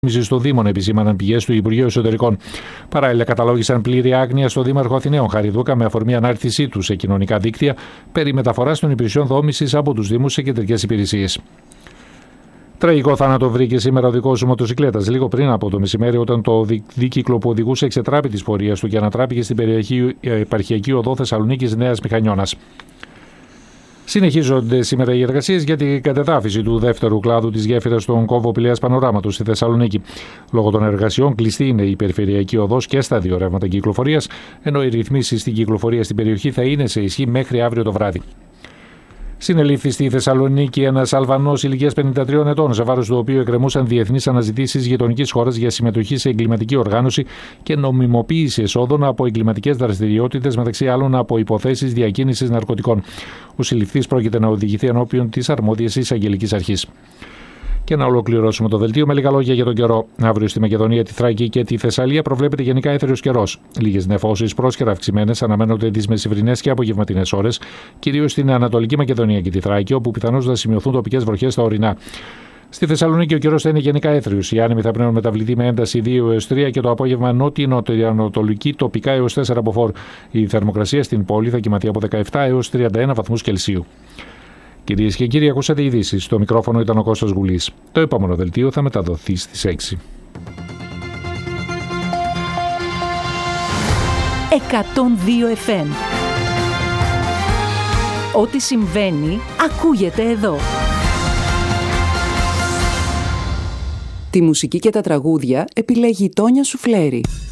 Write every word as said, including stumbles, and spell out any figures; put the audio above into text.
Στο Δήμο, επισήμαναν πηγές του Υπουργείου Εσωτερικών. Παράλληλα, καταλόγησαν πλήρη άγνοια στο Δήμαρχο Αθηναίων Χαριδούκα με αφορμή ανάρτησή του σε κοινωνικά δίκτυα περί μεταφοράς των υπηρεσιών δόμησης από τους Δήμους σε κεντρικές υπηρεσίες. Τραγικό θάνατο βρήκε σήμερα ο δικός σου μοτοσυκλέτας λίγο πριν από το μεσημέρι, όταν το δίκυκλο που οδηγούσε εξετράπη της πορείας του και ανατράπηκε στην περιοχή επαρχιακή οδό Θεσσαλονίκης Νέας Μηχανιώνας. Συνεχίζονται σήμερα οι εργασίες για την κατεδάφιση του δεύτερου κλάδου της γέφυρας στον κόμβο Πηλαίας Πανοράματος στη Θεσσαλονίκη. Λόγω των εργασιών κλειστή είναι η περιφερειακή οδός και στα δύο ρεύματα κυκλοφορίας, ενώ οι ρυθμίσεις στην κυκλοφορία στην περιοχή θα είναι σε ισχύ μέχρι αύριο το βράδυ. Συνελήφθη στη Θεσσαλονίκη ένας Αλβανός ηλικίας πενήντα τριών ετών, σε βάρος του οποίου εκκρεμούσαν διεθνείς αναζητήσεις γειτονικής χώρας για συμμετοχή σε εγκληματική οργάνωση και νομιμοποίηση εσόδων από εγκληματικές δραστηριότητες, μεταξύ άλλων από υποθέσεις διακίνησης ναρκωτικών. Ο συλληφθής πρόκειται να οδηγηθεί ενώπιον της αρμόδιας εισαγγελικής αρχής. Και να ολοκληρώσουμε το δελτίο με λίγα λόγια για τον καιρό. Αύριο στη Μακεδονία, τη Θράκη και τη Θεσσαλία προβλέπεται γενικά έθριος καιρός. Λίγες νεφώσεις πρόσχερα αυξημένες αναμένονται τις μεσημβρινές και απογευματινές ώρες, κυρίως στην Ανατολική Μακεδονία και τη Θράκη, όπου πιθανώς θα σημειωθούν τοπικές βροχές στα ορεινά. Στη Θεσσαλονίκη ο καιρός θα είναι γενικά έθριος. Οι άνεμοι θα πνέουν μεταβλητή με ένταση δύο έως τρία και το απόγευμα νότιο-νοτιοανατολική τοπικά έως τέσσερα μποφόρ. Η θερμοκρασία στην πόλη θα κυματεί από δεκαεπτά έως τριάντα ένα βαθμούς Κελσίου. Κυρίες και κύριοι, ακούσατε ειδήσεις. Στο μικρόφωνο ήταν ο Κώστας Γουλής. Το επόμενο δελτίο θα μεταδοθεί στις έξι. εκατόν δύο εφ εμ. Ό,τι συμβαίνει, ακούγεται εδώ. Τη μουσική και τα τραγούδια επιλέγει η Τόνια Σουφλέρη.